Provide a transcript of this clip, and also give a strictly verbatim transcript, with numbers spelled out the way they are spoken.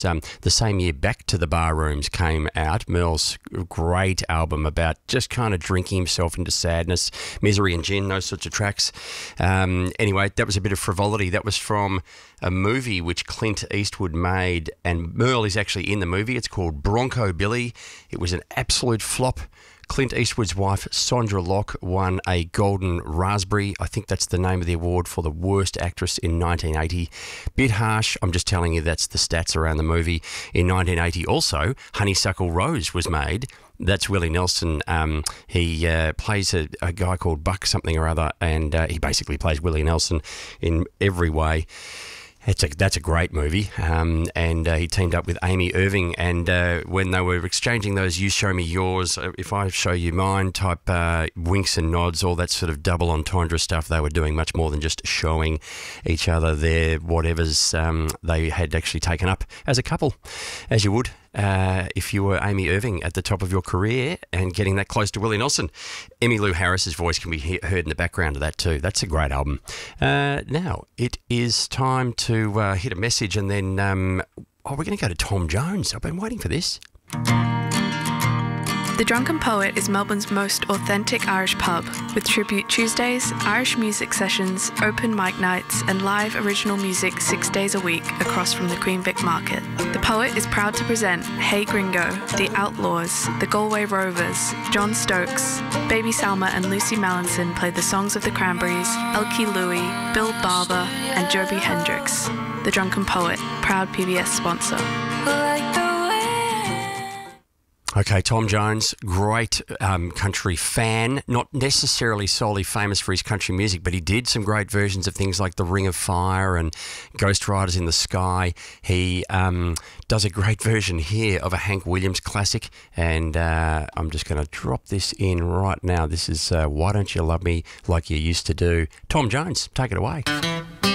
Um, the same year, Back to the Bar Rooms came out. Merle's great album about just kind of drinking himself into sadness, misery and gin, those sorts of tracks. Um, anyway, that was a bit of frivolity. That was from a movie which Clint Eastwood made, and Merle is actually in the movie. It's called Bronco Billy. It was an absolute flop. Clint Eastwood's wife, Sondra Locke, won a Golden Raspberry. I think that's the name of the award for the worst actress in nineteen eighty. Bit harsh. I'm just telling you that's the stats around the movie. In nineteen eighty also, Honeysuckle Rose was made. That's Willie Nelson. Um, he uh, plays a, a guy called Buck something or other, and uh, he basically plays Willie Nelson in every way. It's a, that's a great movie, um, and uh, he teamed up with Amy Irving, and uh, when they were exchanging those "you show me yours, if I show you mine" type uh, winks and nods, all that sort of double entendre stuff, they were doing much more than just showing each other their whatevers um, they had actually taken up as a couple, as you would uh, if you were Amy Irving at the top of your career and getting that close to Willie Nelson. Emmylou Harris's voice can be he- heard in the background of that too. That's a great album. Uh, now, it is time to uh, hit a message, and then um, oh, we're going to go to Tom Jones. I've been waiting for this. The Drunken Poet is Melbourne's most authentic Irish pub, with Tribute Tuesdays, Irish music sessions, open mic nights, and live original music six days a week across from the Queen Vic Market. The Poet is proud to present Hey Gringo, The Outlaws, The Galway Rovers, John Stokes, Baby Salma and Lucy Mallinson play the songs of the Cranberries, Elkie Louie, Bill Barber, and Joby Hendricks. The Drunken Poet, proud P B S sponsor. Okay, Tom Jones, great um, country fan, not necessarily solely famous for his country music, but he did some great versions of things like The Ring of Fire and Ghost Riders in the Sky. He um, does a great version here of a Hank Williams classic, and uh, I'm just going to drop this in right now. This is uh, Why Don't You Love Me Like You Used to Do. Tom Jones, take it away.